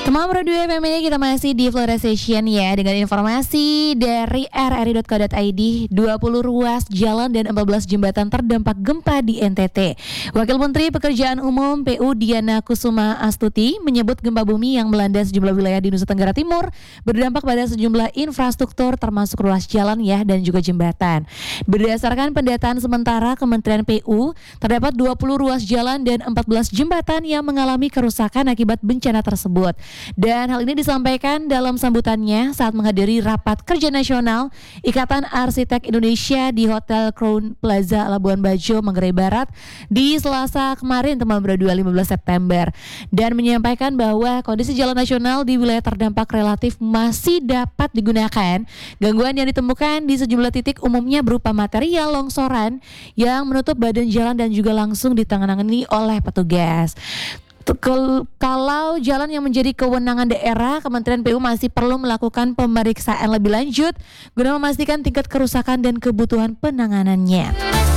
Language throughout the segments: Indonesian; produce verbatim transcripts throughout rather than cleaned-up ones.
Teman Pro dua F M ini kita masih di Flora Session ya, dengan informasi dari r r i dot co dot i d. Dua puluh ruas jalan dan empat belas jembatan terdampak gempa di N T T. Wakil Menteri Pekerjaan Umum P U Diana Kusuma Astuti menyebut gempa bumi yang melanda sejumlah wilayah di Nusa Tenggara Timur berdampak pada sejumlah infrastruktur termasuk ruas jalan ya dan juga jembatan. Berdasarkan pendataan sementara Kementerian P U, terdapat dua puluh ruas jalan dan empat belas jembatan yang mengalami kerusakan akibat bencana tersebut. Dan hal ini disampaikan dalam sambutannya saat menghadiri Rapat Kerja Nasional Ikatan Arsitek Indonesia di Hotel Crown Plaza Labuan Bajo, Manggarai Barat di Selasa kemarin, teman Pro dua, lima belas September, dan menyampaikan bahwa kondisi jalan nasional di wilayah terdampak relatif masih dapat digunakan. Gangguan yang ditemukan di sejumlah titik umumnya berupa material longsoran yang menutup badan jalan dan juga langsung ditangani oleh petugas. Kalau jalan yang menjadi kewenangan daerah, Kementerian P U masih perlu melakukan pemeriksaan lebih lanjut guna memastikan tingkat kerusakan dan kebutuhan penanganannya.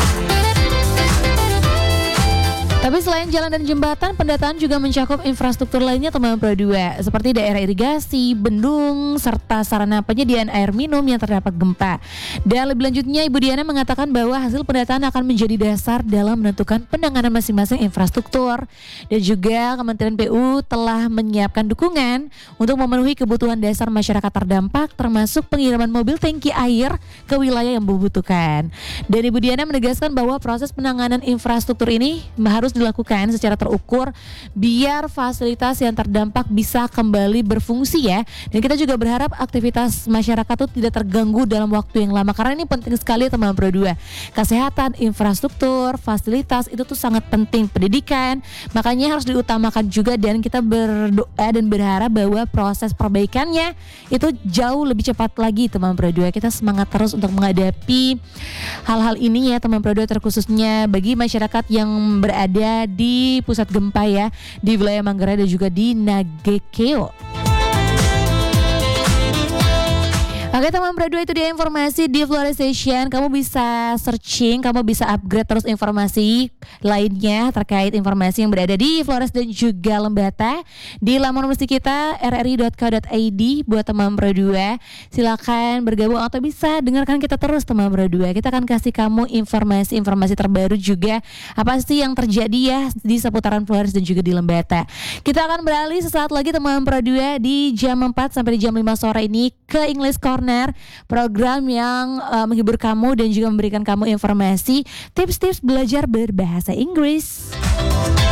Tapi selain jalan dan jembatan, pendataan juga mencakup infrastruktur lainnya, teman Pro dua, seperti daerah irigasi, bendung, serta sarana penyediaan air minum yang terdapat gempa. Dan lebih lanjutnya, Ibu Diana mengatakan bahwa hasil pendataan akan menjadi dasar dalam menentukan penanganan masing-masing infrastruktur. Dan juga Kementerian P U telah menyiapkan dukungan untuk memenuhi kebutuhan dasar masyarakat terdampak, termasuk pengiriman mobil tangki air ke wilayah yang membutuhkan. Dan Ibu Diana menegaskan bahwa proses penanganan infrastruktur ini harus dilakukan secara terukur biar fasilitas yang terdampak bisa kembali berfungsi ya. Dan kita juga berharap aktivitas masyarakat itu tidak terganggu dalam waktu yang lama, karena ini penting sekali teman Pro dua. Kesehatan, infrastruktur, fasilitas itu tuh sangat penting, pendidikan, makanya harus diutamakan juga, dan kita berdoa dan berharap bahwa proses perbaikannya itu jauh lebih cepat lagi teman Pro dua. Kita semangat terus untuk menghadapi hal-hal ini ya teman Pro dua, terkhususnya bagi masyarakat yang berada di pusat gempa ya, di wilayah Manggarai dan juga di Nagekeo. Oke teman Pro dua, itu dia informasi di Flora Session. Kamu bisa searching, kamu bisa upgrade terus informasi lainnya terkait informasi yang berada di Flores dan juga Lembata di laman musik kita r r i dot co dot i d. Buat teman Pro dua, silakan bergabung atau bisa dengarkan kita terus teman Pro dua. Kita akan kasih kamu informasi-informasi terbaru juga, apa sih yang terjadi ya di seputaran Flores dan juga di Lembata. Kita akan beralih sesaat lagi teman Pro dua di jam empat sampai di jam lima sore ini ke English Corner, program yang uh, menghibur kamu dan juga memberikan kamu informasi tips-tips belajar berbahasa Inggris.